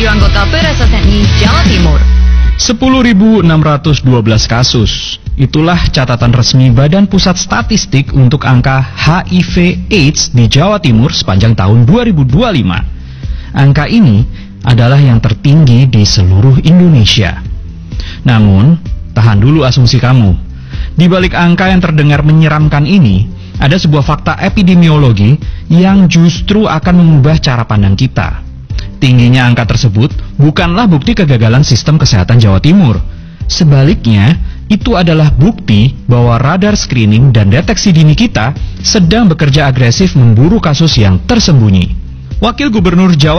Radio Anggota PSSNI Jawa Timur. 10.612 kasus. Itulah catatan resmi Badan Pusat Statistik untuk angka HIV/AIDS di Jawa Timur sepanjang tahun 2025. Angka ini adalah yang tertinggi di seluruh Indonesia. Namun, tahan dulu asumsi kamu. Di balik angka yang terdengar menyeramkan ini, ada sebuah fakta epidemiologi yang justru akan mengubah cara pandang kita. Tingginya angka tersebut bukanlah bukti kegagalan sistem kesehatan Jawa Timur. Sebaliknya, itu adalah bukti bahwa radar screening dan deteksi dini kita sedang bekerja agresif memburu kasus yang tersembunyi. Wakil Gubernur Jawa